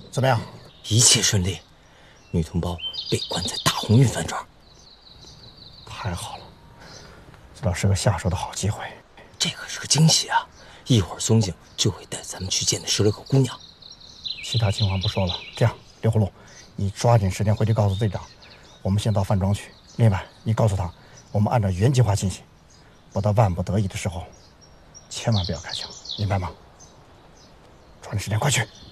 怎么样？ 一切顺利，女同胞被关在大鸿运饭庄。 太好了，这倒是个下手的好机会。 这可是个惊喜啊！一会儿松井就会带咱们去见那16个姑娘。 其他情况不说了，这样，刘葫芦，你抓紧时间回去告诉队长，我们先到饭庄去。另外，你告诉他，我们按照原计划进行，不到万不得已的时候，千万不要开枪，明白吗？抓紧时间，快去！